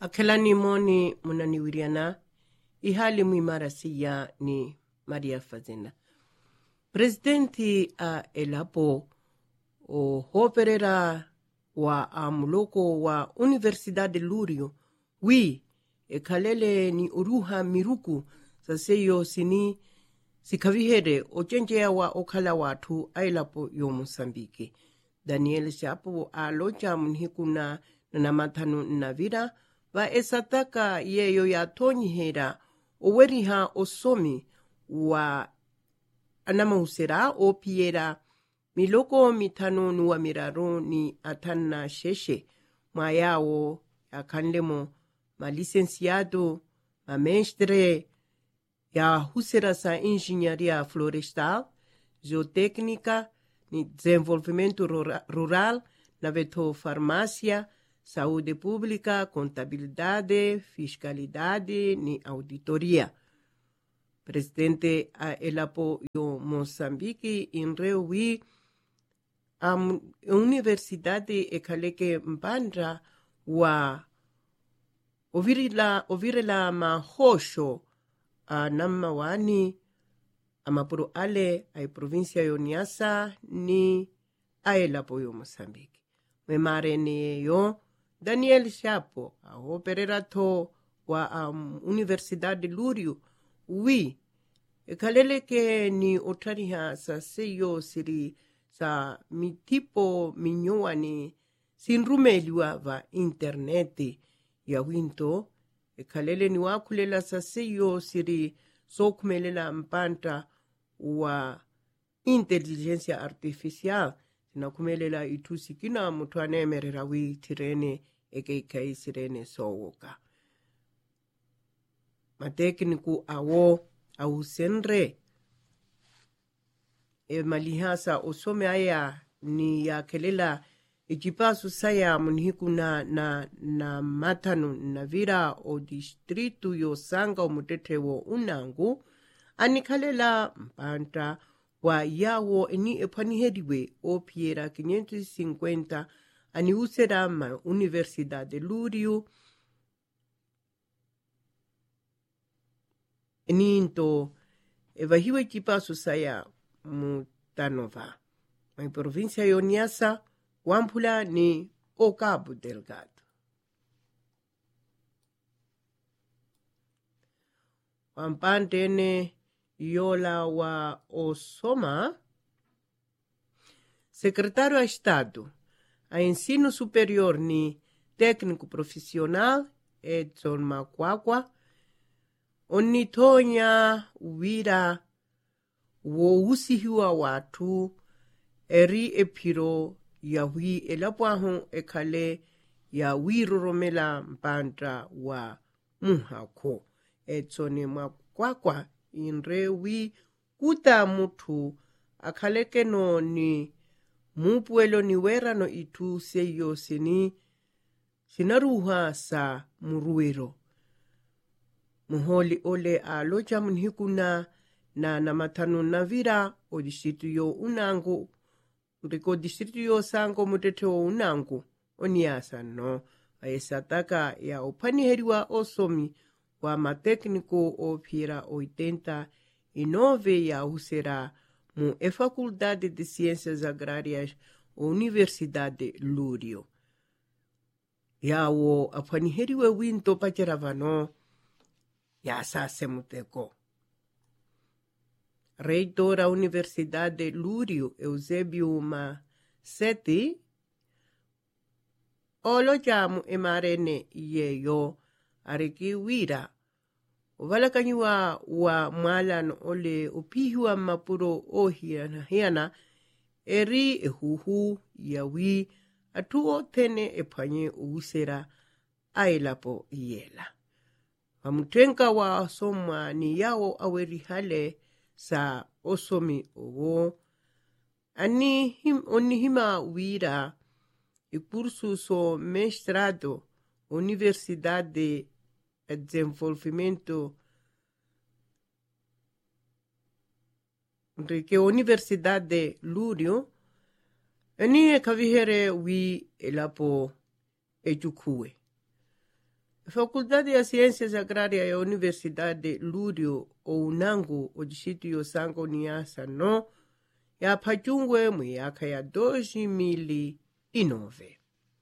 Akelani moni munaniwiriana ihali mwimara siya ni Maria Fazenda. Presidenti a elapo o hoperera wa amuloko wa Universidade Lurio ekalele ni uruha miruku saseyo sini sikavihere ochenjea wa okala watu ailapo yo Mosambiki. Daniel Shapo alocha munhikuna na matanu navira va esataka yeyo ya tonyihera oweriha osomi wa anamahusera o piera miloko mitano nuwa miraro ni atana sheshe mayao ya kandemo ma licenciado ma mestre ya husera sa engenharia florestal geotécnica ni desenvolvimento rural na veto farmácia saúde pública, contabilidade, fiscalidade ni auditoria. Presidente a elapo yo Moçambique inrewi universidade ekaleke mpandra wa ovirela mahosho namma wani amapuro ale ay provincia yo Niassa ni a elapo yo Moçambique. Memare ni yo Daniel Shapo a operera to wa Universidade Lurio ekalele ke ni otariha sa seyo siri sa mitipo minyoa ni sinrumeliwa va interneti ya winto ekalele ni wakulela sa seyo siri sokumelela mpanta wa inteligencia artificial sinakumelela itusikina mutu anemerera tirene ekeikai sirene sowoka. Matekniku awo senre malihasa osome aya ni ya kelela ejipasu saya munhiku na matanu na vira o distritu yo sanga o mutete wo unangu anikalela mpanta wa yawo eni epanihediwe o piera 550 ani usera ma Universidade Lurio eninto evahiwe kipasu saya mutanova ma provincia yo Niassa wampula ni o Cabo Delgado. Wampantene yola wa Osoma secretário a Estado a ensino superior ni técnico profissional Edson Makwakwa onitonya wira wo usihiwa watu eri epiro ya hui elapwaho ekale ya wiroromela mpanta wa muhako. Edson Makwakwa inrewi kuta mutu akaleke no ni mupuelo ni wera no itu seyo sinaruha sa muruero. Muholi ole alocha munhikuna na matanu na vira o distritu yo unangu riko distritu yo sango mutete o unangu o Niassa no esataka ya opaniheriwa osomi wa matekniko o pira 89 ya usera mu Faculdade de Ciências Agrárias Universidade Lurio. Yawo apaniheriwe winto pacheravano ya sase muteko. Reitor da Universidade Lurio Eusébio Macetti olo jamu emarene yeyo areki wira ovalakanyiwa wa mwalano ole upihiwa mapuro o hiana eri ehuhu yawi atuo tene epanye usera ailapo yela. Wamutenka wa soma ni yao awerihale sa osomi owo onihima wira curso so mestrado Universidade de Desenvolvimento que Universidade Lurio eni kavihere elapo ejukue Faculdade de Ciências Agrárias da Universidade Lúrio ou Unango, o distrito de Osango Niassa, no, ya pachungwe mwaka ya 2009.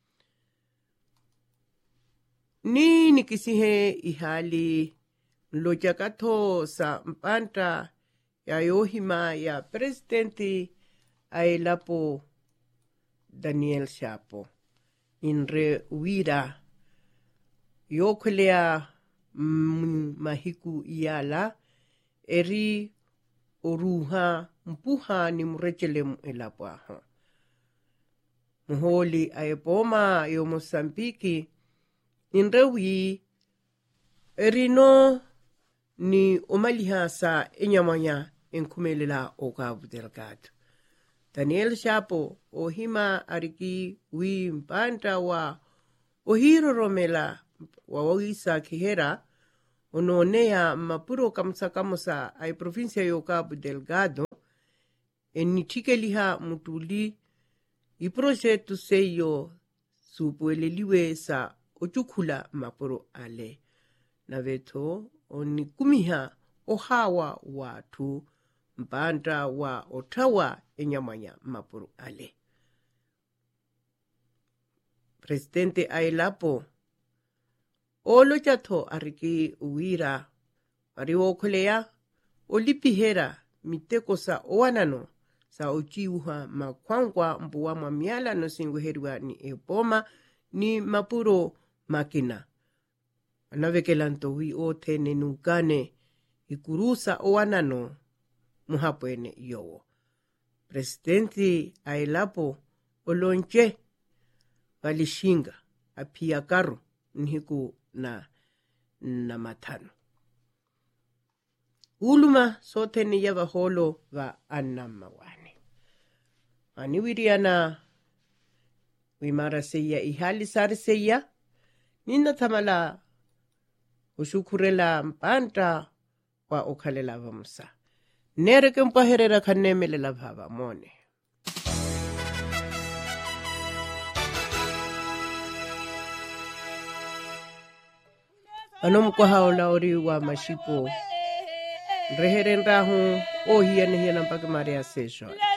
Ni kisihe ihali mlojakato sa mpanta ya yohima ya presidenti ailapo Daniel Chapo. Inre wira yokulea mahiku iala eri oruha mpuha ni murechele elapuaha. Muholi aepoma yo Mosambiki inrewi erino ni omalihasa enyamanya enkumelela o Cabo Delgado. Daniel Chapo ohima ariki wi mpanta wa ohiro romela wa wawisa kihera ononea mapuro kamsa ay provincia yo Cabo Delgado enitikeliha mutuli i projeto seyo supueleliwe sa ochukula mapuro ale na veto onikumiha ohawa watu mpanta wa otawa enyamanya mapuro ale. Presidente ailapo olo chato ariki uwira pariwo kulea olipihera miteko sa owanano sa ochiuha makwangwa mbuwa mwamiala no singuheriwa ni epoma ni mapuro makina. Anavekelanto wi ote nenukane ikurusa owanano muhapwene yowo. Presidenti ailapo olonche walishinga apia karo nihiku na matano. Uluma sote ni yava holo va anamawane. Aniwiriana wimara seya ihali sari seya nina tamala ushukurela mpanta wa okalela vamusa. Nereke mpaherera kanemelela vava mone. Anom haula ori wa mashipo. Reheren rahu o hiya mpaka Maria Session.